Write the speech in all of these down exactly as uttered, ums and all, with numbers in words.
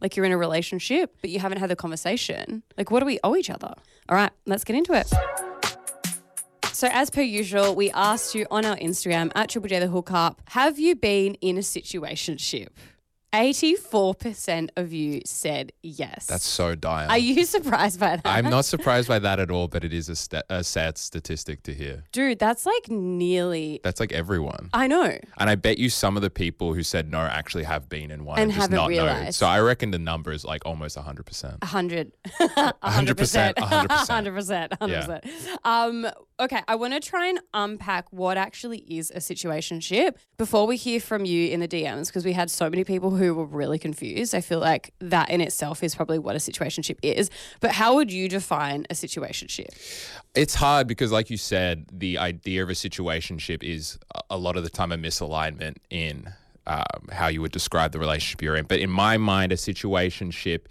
like you're in a relationship, but you haven't had the conversation. Like, what do we owe each other? All right, let's get into it. So as per usual, we asked you on our Instagram at Triple J the Hookup, have you been in a situationship? eighty-four percent of you said yes. That's so dire. Are you surprised by that? I'm not surprised by that at all, but it is a, st- a sad statistic to hear. Dude, that's like nearly... That's like everyone. I know. And I bet you some of the people who said no actually have been in one And and, just haven't not know. realised. So I reckon the number is like almost one hundred percent. one hundred. one hundred percent. one hundred percent. one hundred percent. one hundred percent. Um, okay, I want to try and unpack what actually is a situationship before we hear from you in the D Ms, because we had so many people who were really confused. I feel like that in itself is probably what a situationship is. But how would you define a situationship? It's hard because, like you said, the idea of a situationship is a lot of the time a misalignment in um, how you would describe the relationship you're in. But in my mind, a situationship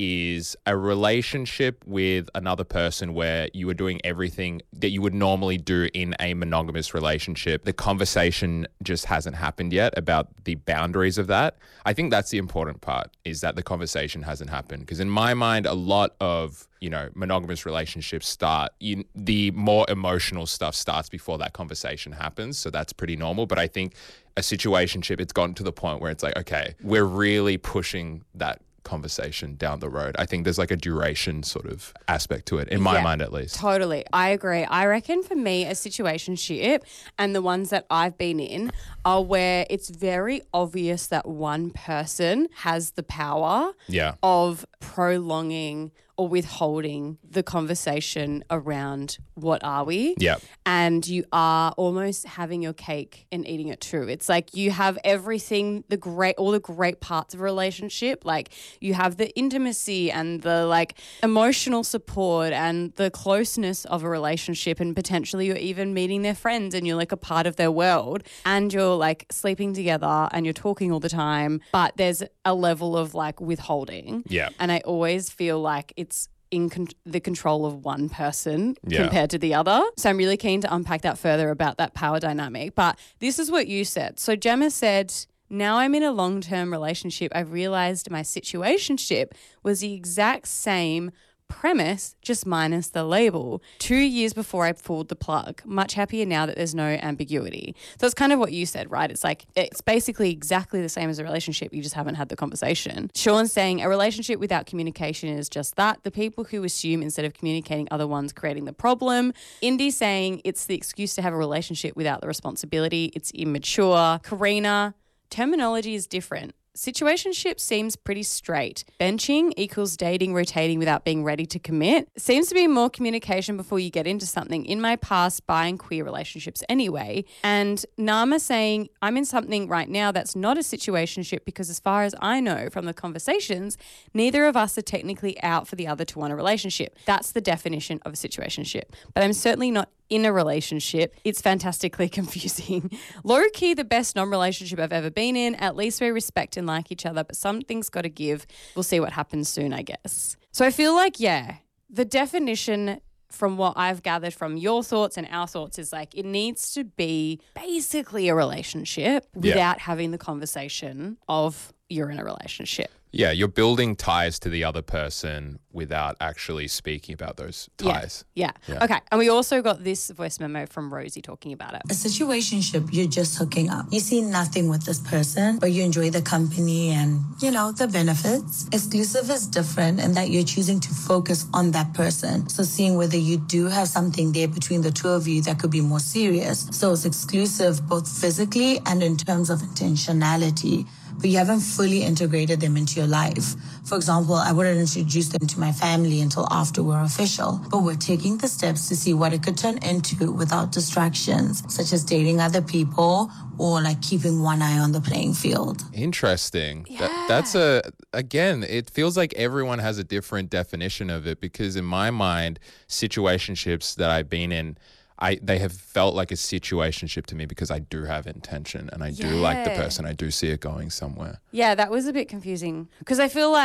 is a relationship with another person where you are doing everything that you would normally do in a monogamous relationship. The conversation just hasn't happened yet about the boundaries of that. I think that's the important part, is that the conversation hasn't happened. Because in my mind, a lot of, you know, monogamous relationships start, you, the more emotional stuff starts before that conversation happens. So that's pretty normal. But I think a situationship, it's gotten to the point where it's like, okay, we're really pushing that conversation down the road. I think there's like a duration sort of aspect to it, in my Yeah, mind at least. Totally. I agree. I reckon for me, a situationship and the ones that I've been in are where it's very obvious that one person has the power Yeah. of prolonging or withholding the conversation around what are we. Yeah. And you are almost having your cake and eating it too. It's like you have everything, the great, all the great parts of a relationship. Like you have the intimacy and the like emotional support and the closeness of a relationship, and potentially you're even meeting their friends and you're like a part of their world, and you're like sleeping together and you're talking all the time, but there's a level of like withholding. Yeah. And I always feel like it's in con- the control of one person Yeah. compared to the other. So I'm really keen to unpack that further about that power dynamic. But this is what you said. So Gemma said, now I'm in a long-term relationship. I've realized my situationship was the exact same premise, just minus the label. Two years before I pulled the plug. Much happier now that there's no ambiguity. So it's kind of what you said, right? It's like, it's basically exactly the same as a relationship. You just haven't had the conversation. Sean's saying a relationship without communication is just that. The people who assume instead of communicating are the ones creating the problem. Indy saying it's the excuse to have a relationship without the responsibility. It's immature. Karina, terminology is different. Situationship seems pretty straight. Benching equals dating, rotating without being ready to commit. Seems to be more communication before you get into something. In my past, bi and queer relationships anyway. And Nama saying, I'm in something right now that's not a situationship because as far as I know from the conversations, neither of us are technically out for the other to want a relationship. That's the definition of a situationship. But I'm certainly not in a relationship. It's fantastically confusing. Low key, the best non-relationship I've ever been in. At least we respect and like each other, but something's got to give. We'll see what happens soon, I guess. So I feel like, yeah, the definition from what I've gathered from your thoughts and our thoughts is like it needs to be basically a relationship Yeah. without having the conversation of you're in a relationship. Yeah, you're building ties to the other person without actually speaking about those ties. Yeah. Yeah. yeah. Okay. And we also got this voice memo from Rosie talking about it. A situationship, you're just hooking up. You see nothing with this person, but you enjoy the company and, you know, the benefits. Exclusive is different in that you're choosing to focus on that person. So seeing whether you do have something there between the two of you that could be more serious. So it's exclusive both physically and in terms of intentionality, but you haven't fully integrated them into your life. For example, I wouldn't introduce them to my family until after we're official, but we're taking the steps to see what it could turn into without distractions, such as dating other people or like keeping one eye on the playing field. Interesting. Yeah. That, that's a, again, it feels like everyone has a different definition of it, because in my mind, situationships that I've been in, I they have felt like a situationship to me because I do have intention and I do like the Yeah. person. I do see it going somewhere. Yeah, that was a bit confusing because I feel like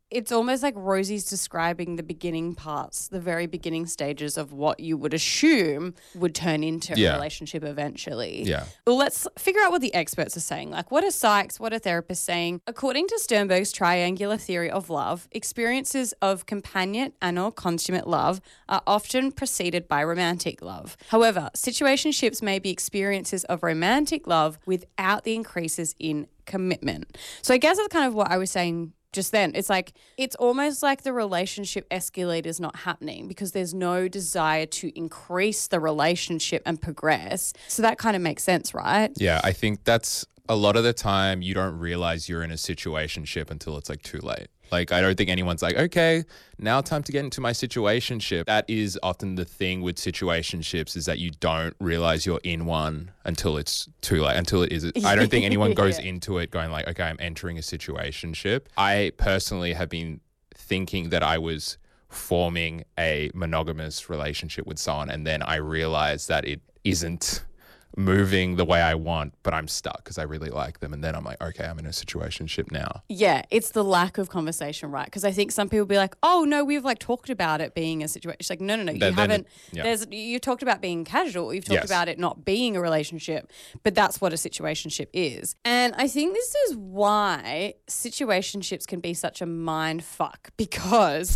it's almost like Rosie's describing the beginning parts, the very beginning stages of what you would assume would turn into Yeah. a relationship eventually. Yeah. Well, let's figure out what the experts are saying. Like, what are psychs? What are therapists saying? According to Sternberg's triangular theory of love, experiences of companion and or consummate love are often preceded by romantic love. However, situationships may be experiences of romantic love without the increases in commitment. So I guess that's kind of what I was saying just then. It's like, it's almost like the relationship escalator is not happening because there's no desire to increase the relationship and progress. So that kind of makes sense, right? Yeah, I think that's a lot of the time you don't realize you're in a situationship until it's like too late. Like, I don't think anyone's like, okay, now time to get into my situationship. That is often the thing with situationships, is that you don't realize you're in one until it's too late, until it is. I don't think anyone goes Yeah. into it going like, okay, I'm entering a situationship. I personally have been thinking that I was forming a monogamous relationship with someone, and then I realized that it isn't moving the way I want, but I'm stuck because I really like them. And then I'm like, okay, I'm in a situationship now. Yeah, it's the lack of conversation, right? Because I think some people be like, "Oh no, we've like talked about it being a situation." It's like, no, no, no, you Then- then haven't. it- yeah. There's you talked about being casual. You've talked Yes. about it not being a relationship, but that's what a situationship is. And I think this is why situationships can be such a mind fuck, because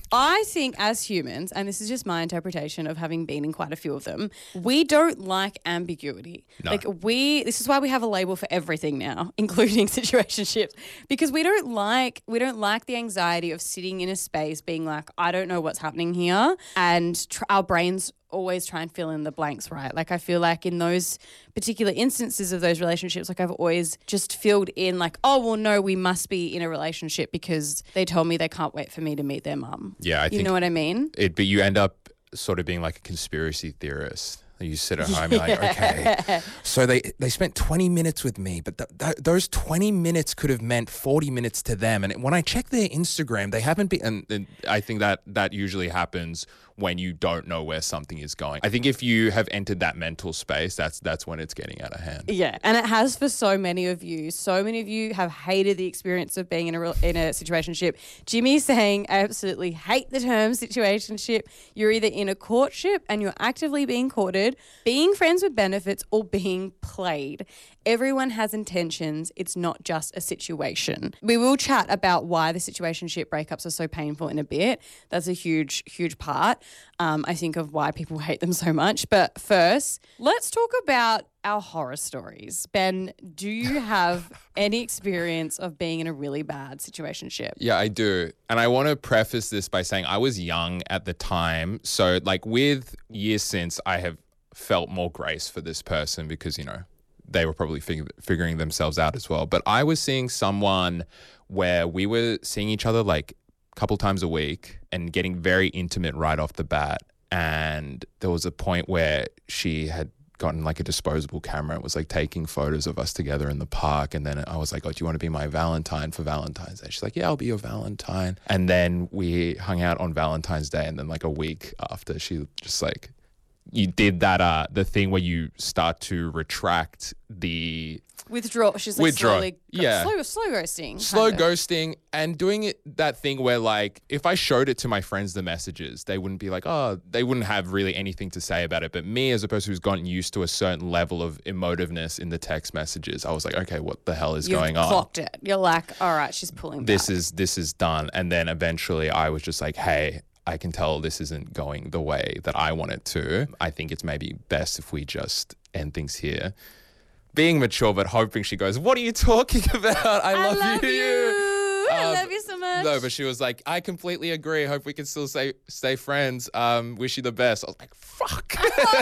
I think as humans, and this is just my interpretation of having been in quite a few of them, we don't like ambiguity. No. Like we, this is why we have a label for everything now, including situationships, because we don't like, we don't like the anxiety of sitting in a space being like, I don't know what's happening here. And tr- our brains always try and fill in the blanks, right? Like I feel like in those particular instances of those relationships, like I've always just filled in like, oh, well, no, we must be in a relationship because they told me they can't wait for me to meet their mum. Yeah, I You think know what I mean? it, but you end up sort of being like a conspiracy theorist. You sit at home, you're like, okay, so they, they spent twenty minutes with me, but th- th- those twenty minutes could have meant forty minutes to them. And when I check their Instagram, they haven't been, and, and I think that that usually happens when you don't know where something is going. I think if you have entered that mental space, that's that's when it's getting out of hand. Yeah, and it has for so many of you. So many of you have hated the experience of being in a real, in a situationship. Jimmy's saying, I absolutely hate the term situationship. You're either in a courtship and you're actively being courted, being friends with benefits, or being played. Everyone has intentions. It's not just a situation. We will chat about why the situationship breakups are so painful in a bit. That's a huge, huge part, um, I think, of why people hate them so much. But first, let's talk about our horror stories. Ben, do you have any experience of being in a really bad situationship? Yeah, I do. And I want to preface this by saying I was young at the time. So like with years since, I have felt more grace for this person because, you know, they were probably fig- figuring themselves out as well. But I was seeing someone where we were seeing each other like a couple times a week and getting very intimate right off the bat. And there was a point where she had gotten like a disposable camera. It was like taking photos of us together in the park. And then I was like, oh, do you want to be my Valentine for Valentine's Day? She's like, yeah, I'll be your Valentine. And then we hung out on Valentine's Day. And then like a week after, she just like, you did that, uh, the thing where you start to retract the Withdraw. She's like Withdraw. slowly, Yeah. slow, slow ghosting. slow kind of. ghosting and doing it that thing where like if I showed it to my friends the messages, they wouldn't be like, oh, they wouldn't have really anything to say about it. But me as a person who's gotten used to a certain level of emotiveness in the text messages, I was like, okay, what the hell is You've going on? clocked it. You're like, all right, she's pulling This back. is this is done. And then eventually I was just like, hey, I can tell this isn't going the way that I want it to. I think it's maybe best if we just end things here. Being mature, but hoping she goes, what are you talking about? I, I love, love you. you. I Um, love you so much. No, but she was like, I completely agree. Hope we can still stay, stay friends. Um, wish you the best. I was like, fuck.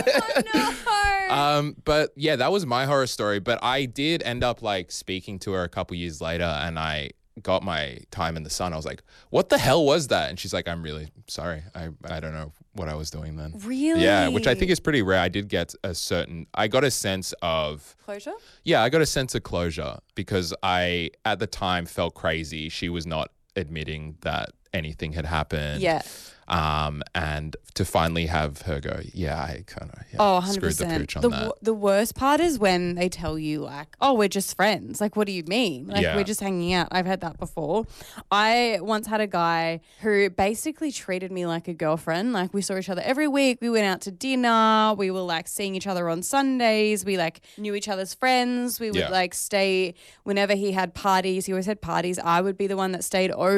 Oh, no. Um, but yeah, that was my horror story. But I did end up like speaking to her a couple years later, and I got my time in the sun. I was like, what the hell was that? And she's like, I'm really sorry. I, I don't know what I was doing then. Really? Yeah, which I think is pretty rare. I did get a certain, I got a sense of, Closure? yeah, I got a sense of closure because I, at the time, felt crazy. She was not admitting that anything had happened. Yeah. Um, and to finally have her go, yeah, I kind of yeah, Oh, one hundred screwed percent. the pooch on the, that. w- the worst part is when they tell you like, oh, we're just friends. Like, what do you mean? Like, Yeah. we're just hanging out. I've had that before. I once had a guy who basically treated me like a girlfriend. Like, we saw each other every week. We went out to dinner. We were like seeing each other on Sundays. We like knew each other's friends. We would Yeah. like stay whenever he had parties. He always had parties. I would be the one that stayed over.